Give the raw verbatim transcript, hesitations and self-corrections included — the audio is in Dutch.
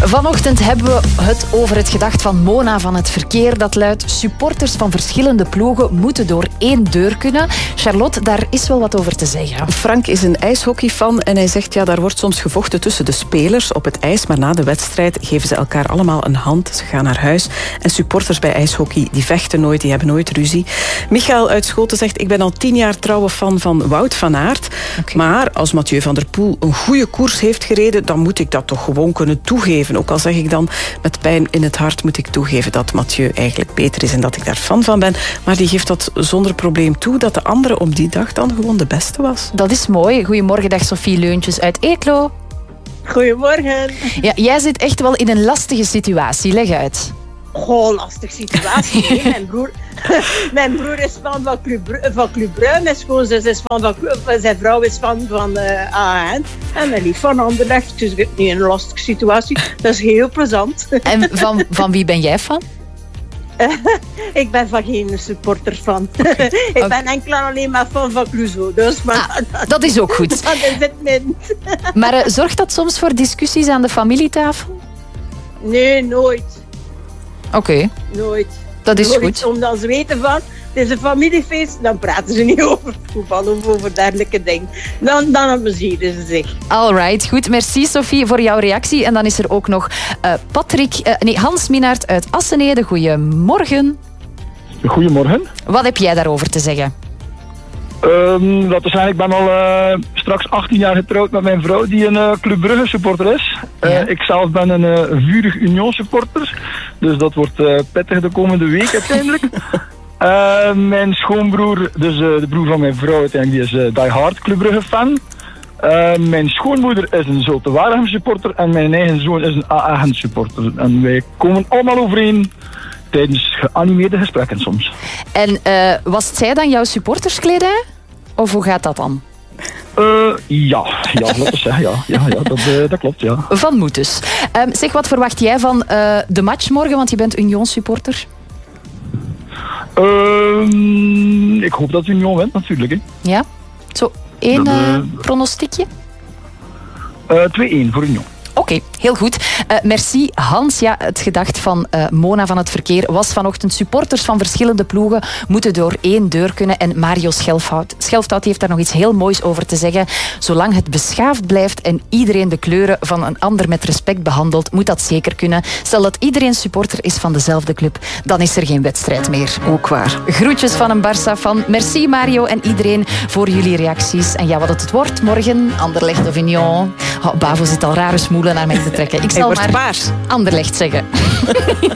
Vanochtend hebben we het over het gedacht van Mona van het verkeer. Dat luidt: supporters van verschillende ploegen moeten door één deur kunnen. Charlotte, daar is wel wat over te zeggen. Frank is een ijshockeyfan en hij zegt, ja, daar wordt soms gevochten tussen de spelers op het ijs, maar na de wedstrijd geven ze elkaar allemaal een hand. Ze gaan naar huis. En supporters bij ijshockey, die vechten nooit, die hebben nooit ruzie. Michael uit Schoten zegt, ik ben al tien jaar trouwe fan van Wout van Aert. Okay. Maar als Mathieu van der Poel een goede koers heeft gereden, dan moet ik dat toch gewoon kunnen toegeven. Ook al zeg ik dan met pijn in het hart, moet ik toegeven dat Mathieu eigenlijk beter is en dat ik daar fan van ben. Maar die geeft dat zonder probleem toe, dat de andere op die dag dan gewoon de beste was. Dat is mooi. Goedemorgen, dag Sophie Leuntjes uit Eeklo. Goedemorgen. Ja, jij zit echt wel in een lastige situatie. Leg uit. Goh, lastige situatie. Nee, mijn broer... Mijn broer is fan van Club, van Club Brugge. Mijn schoonzus is fan van... Zijn vrouw is fan van uh, A N. En mijn lief van Anderlecht. Dus ik heb niet een lastige situatie. Dat is heel plezant. En van, van wie ben jij fan? Uh, ik ben van geen supporter fan. Okay. ik okay. ben enkel alleen maar fan van Clouseau. Dus, maar ah, dat is ook goed. Dat is het min. Maar uh, zorgt dat soms voor discussies aan de familietafel? Nee, nooit. Oké. Okay. Nooit. Dat is nooit, goed. Omdat ze weten van, het is een familiefeest, dan praten ze niet over voetbal of over dergelijke dingen. Dan, dan amuseren ze zich. Alright, goed. Merci Sophie voor jouw reactie. En dan is er ook nog uh, Patrick, uh, nee, Hans Minaert uit Assenede. Goedemorgen. Goedemorgen. Wat heb jij daarover te zeggen? Um, dat is eigenlijk, ik ben al uh, straks achttien jaar getrouwd met mijn vrouw die een uh, Club Brugge supporter is. Uh, ja. Ik zelf ben een uh, vurig Union supporter. Dus dat wordt uh, pittig de komende week uiteindelijk. uh, mijn schoonbroer, dus uh, de broer van mijn vrouw uiteindelijk, die is uh, die hard Club Brugge fan. Uh, mijn schoonmoeder is een Zulte Waregem supporter en mijn eigen zoon is een A Gent supporter. En wij komen allemaal overeen tijdens geanimeerde gesprekken soms. En uh, was zij dan jouw supporterskledij? Of hoe gaat dat dan? Uh, ja, ja, laten we zeggen, ja. ja, ja dat, uh, dat klopt, ja. Van moet dus. Um, zeg, wat verwacht jij van uh, de match morgen, want je bent Union supporter? Uh, ik hoop dat Union wint, natuurlijk. Hè. Ja? Zo, één dat, uh, uh, pronostiekje? Uh, twee-één voor Union. Oké, okay, heel goed. Uh, merci Hans. Ja, het gedacht van uh, Mona van het verkeer was vanochtend: supporters van verschillende ploegen moeten door één deur kunnen. En Mario Schelfhout, Schelfhout heeft daar nog iets heel moois over te zeggen. Zolang het beschaafd blijft en iedereen de kleuren van een ander met respect behandelt, moet dat zeker kunnen. Stel dat iedereen supporter is van dezelfde club, dan is er geen wedstrijd meer. Ook waar. Groetjes van een Barça-fan. Merci Mario en iedereen voor jullie reacties. En ja, wat het wordt morgen, Anderlecht of Union. Oh, Bavo zit al rare smoelen naar mij te trekken. Ik zal maar paars. Anderlecht zeggen.